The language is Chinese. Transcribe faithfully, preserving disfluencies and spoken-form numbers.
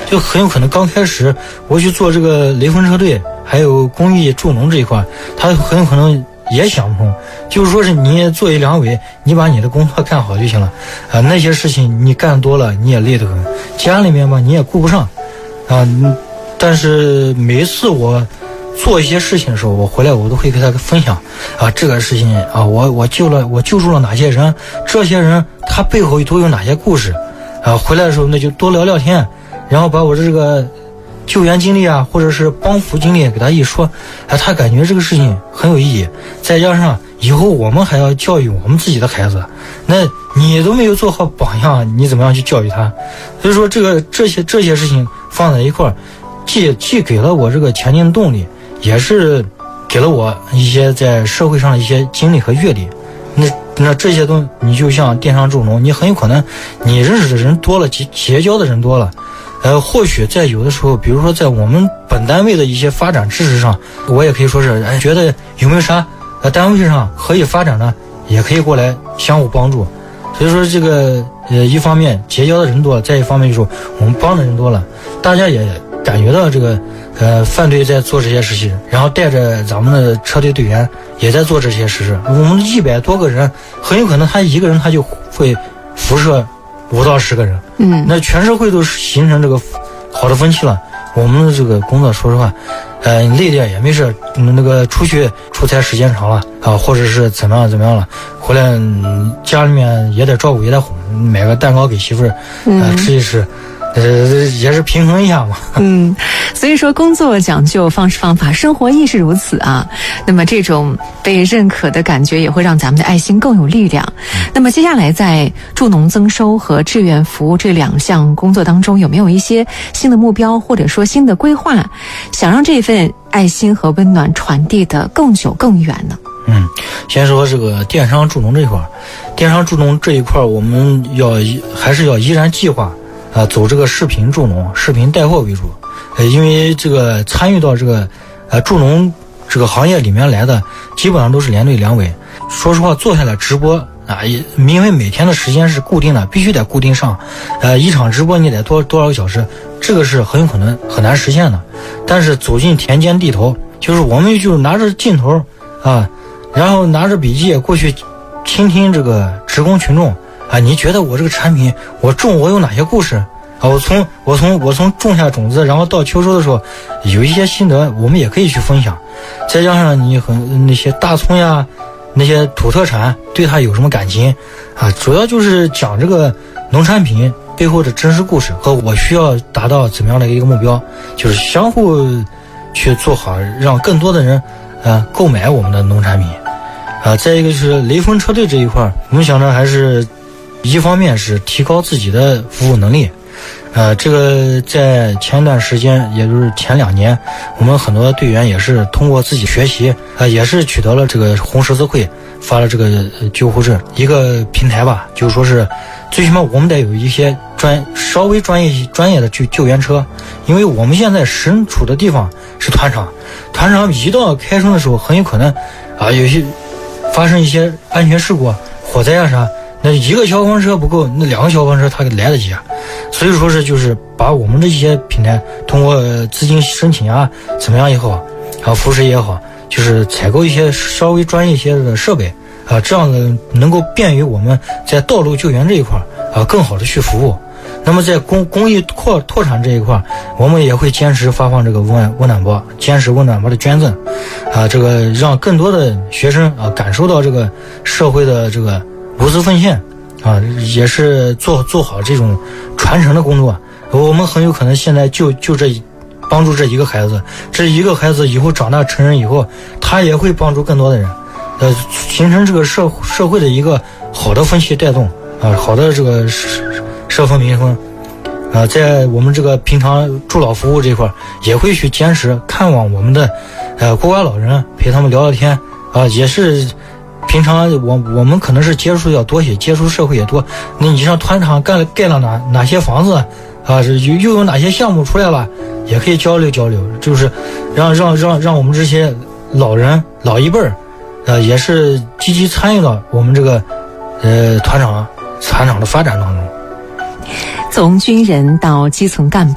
就很有可能刚开始我去做这个雷锋车队还有公益助农这一块，他很有可能也想不通，就是说是你作为两委，你把你的工作干好就行了啊、呃，那些事情你干多了你也累得很，家里面吧你也顾不上啊、呃。但是每一次我做一些事情的时候，我回来我都会跟他分享啊，这个事情啊，我我救了我救助了哪些人，这些人他背后都有哪些故事啊，回来的时候那就多聊聊天，然后把我这个救援经历啊，或者是帮扶经历给他一说，哎，他感觉这个事情很有意义。再加上以后我们还要教育我们自己的孩子，那你都没有做好榜样，你怎么样去教育他？所以说这个这些这些事情放在一块儿，既既给了我这个前进的动力，也是给了我一些在社会上的一些经历和阅历。那那这些东西，你就像电商助农，你很有可能你认识的人多了，结结交的人多了。呃，或许在有的时候，比如说在我们本单位的一些发展支持上，我也可以说是，哎，觉得有没有啥呃单位上可以发展的，也可以过来相互帮助。所以说这个呃，一方面结交的人多了，再一方面就是我们帮的人多了，大家也感觉到这个呃范队在做这些事情，然后带着咱们的车队队员也在做这些实事。我们一百多个人，很有可能他一个人他就会辐射五到十个人，嗯，那全社会都形成这个好的风气了。我们的这个工作，说实话，呃，累点也没事，嗯，那个出去出差时间长了啊，或者是怎么样怎么样了，回来、嗯、家里面也得照顾，也得哄，买个蛋糕给媳妇儿，呃，嗯、吃一吃。呃，也是平衡一下嘛。 嗯，所以说工作讲究方式方法，生活亦是如此啊。那么这种被认可的感觉，也会让咱们的爱心更有力量。嗯、那么接下来在助农增收和志愿服务这两项工作当中，有没有一些新的目标或者说新的规划，想让这份爱心和温暖传递的更久更远呢？ 嗯，先说这个电商助农这一块，电商助农这一块，我们要还是要依然计划。啊，走这个视频助农、视频带货为主，呃，因为这个参与到这个呃助农这个行业里面来的，基本上都是连队两委。说实话，做下来直播啊，因为每天的时间是固定的，必须得固定上，呃，一场直播你得多多少个小时，这个是很有可能很难实现的。但是走进田间地头，就是我们就拿着镜头啊，然后拿着笔记过去倾听这个职工群众。啊，你觉得我这个产品我种我有哪些故事啊？我从我从我从种下种子，然后到秋收的时候，有一些心得，我们也可以去分享。再加上你很那些大葱呀，那些土特产，对它有什么感情啊？主要就是讲这个农产品背后的真实故事和我需要达到怎么样的一个目标，就是相互去做好，让更多的人呃购买我们的农产品啊。再一个就是雷锋车队这一块，我们想着还是。一方面是提高自己的服务能力，呃，这个在前一段时间，也就是前两年，我们很多队员也是通过自己学习，呃，也是取得了这个红十字会发了这个救护证一个平台吧，就是说是最起码我们得有一些专稍微专业专业的救救援车，因为我们现在身处的地方是团场，团场一到开春的时候，很有可能啊有些发生一些安全事故、火灾啊啥。那一个消防车不够，那两个消防车它来得及啊，所以说是就是把我们这些平台通过资金申请啊，怎么样也好，啊扶持也好，就是采购一些稍微专业一些的设备啊，这样的能够便于我们在道路救援这一块啊更好的去服务。那么在公公益拓拓展这一块，我们也会坚持发放这个温温暖包，坚持温暖包的捐赠，啊，这个让更多的学生啊感受到这个社会的这个。无私奉献啊，也是做做好这种传承的工作。我们很有可能现在就就这帮助这一个孩子，这一个孩子以后长大成人以后，他也会帮助更多的人，呃，形成这个社社会的一个好的风气带动啊，好的这个社风民风啊，在我们这个平常助老服务这一块，也会去坚持看望我们的呃孤寡老人，陪他们聊聊天啊，也是。平常我我们可能是接触要多些，接触社会也多。那你像团场干了盖了哪哪些房子啊？又又有哪些项目出来了？也可以交流交流，就是让让让让我们这些老人老一辈儿，呃，也是积极参与到我们这个呃团场团场的发展当中。 从军人到基层干部。